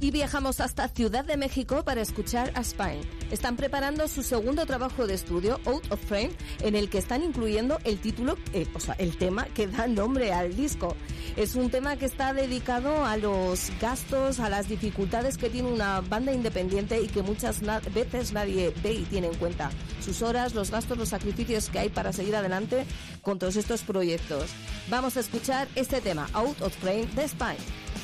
Y viajamos hasta Ciudad de México para escuchar a Spine. Están preparando su segundo trabajo de estudio, Out of Frame, en el que están incluyendo el título, el tema que da nombre al disco. Es un tema que está dedicado a los gastos, a las dificultades que tiene una banda independiente y que muchas veces nadie ve y tiene en cuenta. Sus horas, los gastos, los sacrificios que hay para seguir adelante con todos estos proyectos. Vamos a escuchar este tema, Out of Frame, de Spine.